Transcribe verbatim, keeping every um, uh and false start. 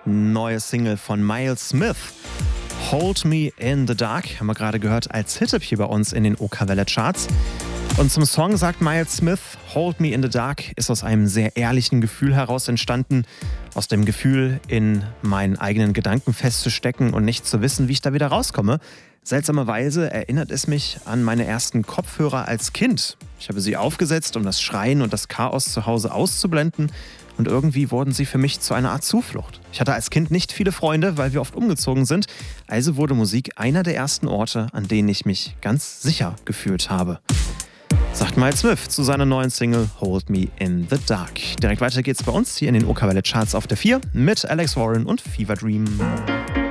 Neue Single von Miles Smith. Hold Me in the Dark haben wir gerade gehört als Hit hier bei uns in den OK Welle Charts. Und zum Song sagt Miles Smith, Hold Me in the Dark ist aus einem sehr ehrlichen Gefühl heraus entstanden. Aus dem Gefühl, in meinen eigenen Gedanken festzustecken und nicht zu wissen, wie ich da wieder rauskomme. Seltsamerweise erinnert es mich an meine ersten Kopfhörer als Kind. Ich habe sie aufgesetzt, um das Schreien und das Chaos zu Hause auszublenden. Und irgendwie wurden sie für mich zu einer Art Zuflucht. Ich hatte als Kind nicht viele Freunde, weil wir oft umgezogen sind. Also wurde Musik einer der ersten Orte, an denen ich mich ganz sicher gefühlt habe. Sagt Miles Smith zu seiner neuen Single Hold Me in the Dark. Direkt weiter geht's bei uns hier in den OK Welle Charts auf der vier mit Alex Warren und Fever Dream.